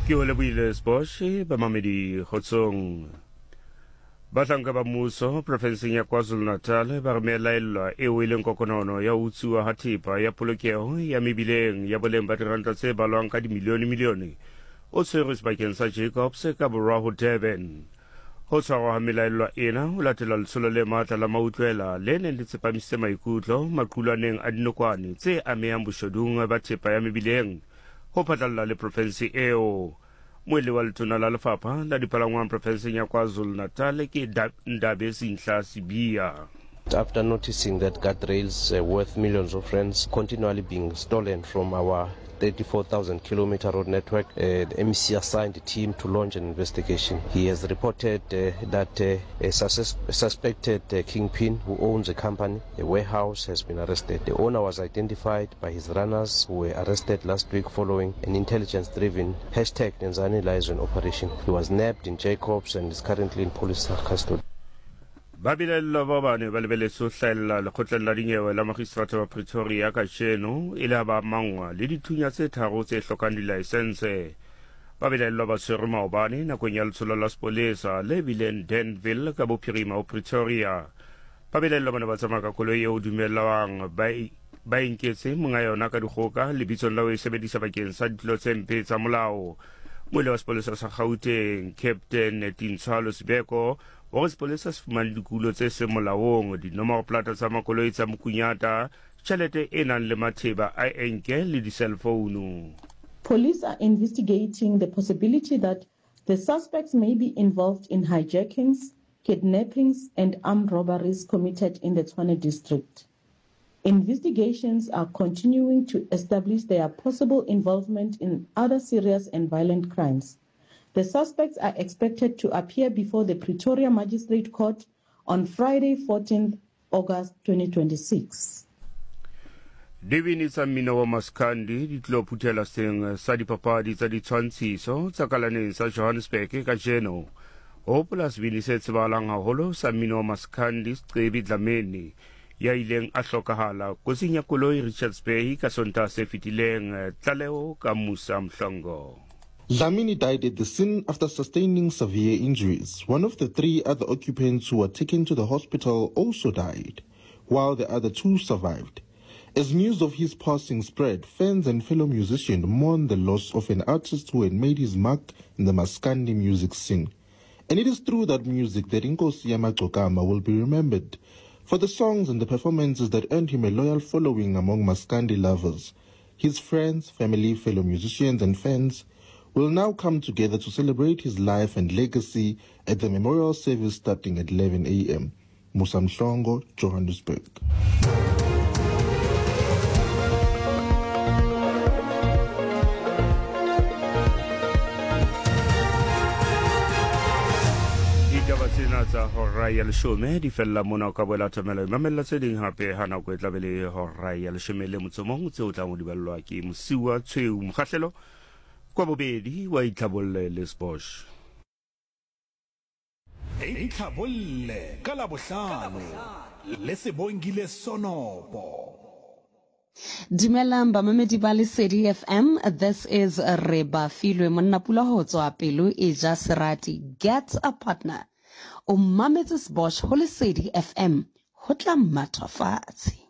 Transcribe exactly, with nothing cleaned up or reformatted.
Ke o lebohile Sboshe ba mamedi kgotsong. Batlanka ba mmuso profenseng ya KwaZulu-Natal ba re melaelwa eo e leng kokonono ya utsuwa ha thepa ya polokeho ya mebileng ya boleng ba diranta tse balwang ka dimilione milione o tshwerwe sebakeng sa Jacobs ka borwa ho Durban. Ho tshwarwa ha melaelwa ena ho latela letsholo le matla la mautlwela le neng le tsepamisitse maikutlo maqulwaneng a dinokwane tse amehang boshodung ba thepa ya mebileng ho phatlalla le profensi eo. Moele wa letona la lefapha la dipalangwang profenseng ya KwaZulu-Natal ke Ndabe Sinhla Sibiya. After noticing that guardrails uh, worth millions of rands continually being stolen from our thirty-four thousand kilometer road network, uh, the M E C assigned a team to launch an investigation. He has reported uh, that uh, a, sus a suspected uh, kingpin who owns a company, a warehouse, has been arrested. The owner was identified by his runners who were arrested last week following an intelligence-driven hashtag Tanzania liaison operation. He was nabbed in Jacobs and is currently in police custody. Babilelo ba bane ba lebeletse ho hlahella lekgotleng la dinyewe la magistrate wa Pretoria ka sheno e le ba mangwa le dithunya tse tharo tse hlokang di-license. Babilelo ba tshwere maobane nakong ya letsholo la sepolesa le bileng Denville ka bophirima ho Pretoria. Babilelo ba ne ba tsamaya ka koloi eo dumellwang ba inketse monga yona ka dikgoka lebitsong la ho e sebedisa bakeng sa ditlolo tse mpe tsa molao. Moele wa sepolesa sa Gauteng Captain Tintswalo Sibeko o sepolesa se fumane dikulo tse seng molaong dinomoro plata tsa makoloi tsa mokunyata tjhelete e nang le matheba a enke le di-cellphone. Police are investigating the possibility that the suspects may be involved in hijackings, kidnappings and armed robberies committed in the Tshwane district. Investigations are continuing to establish their possible involvement in other serious and violent crimes. The suspects are expected to appear before the Pretoria Magistrate Court on Friday, fourteenth August twenty twenty-six. Divini tsa mmino wa Maskandi di tlo phuthela seng sa dipapadi tsa ditshwantshiso tsa kalaneng sa Johannesburg ka jeno. Ho plus bini se tsebalang haholo sa mmino wa Maskandi Siqebi Dlamini ya ileng a hlokahala kotsing ya koloi Richards Bay ka Sontaha se fetileng. Tlaleo ka Musa Mhlongo. Dlamini died at the scene after sustaining severe injuries. One of the three other occupants who were taken to the hospital also died, while the other two survived. As news of his passing spread, fans and fellow musicians mourned the loss of an artist who had made his mark in the Maskandi music scene. And it is through that music that Nkosi Yamagcokama will be remembered for the songs and the performances that earned him a loyal following among Maskandi lovers. His friends, family, fellow musicians and fans will now come together to celebrate his life and legacy at the memorial service starting at eleven a m Musa Mhlongo, Johannesburg. Tsa hora ya leshome di fella mona ka boela tsamelo mamella tse ding hape hana go etla bele hora ya leshome le motsomong tse o tla mo di bellwa ke Mosiwa Tshweu Mokgahlelo kwa bobedi wa Itlhabolle le Sbosh. Itlhabolle ka la bohlano le Sebongile Sonopo. Dumelang bamamedi ba Lesedi F M, this is Reba Filwe Monnapula ho tswa pelo e ja serati. Get a partner. O mametse Sbosh ho Lesedi F M ho tla matha fatshe.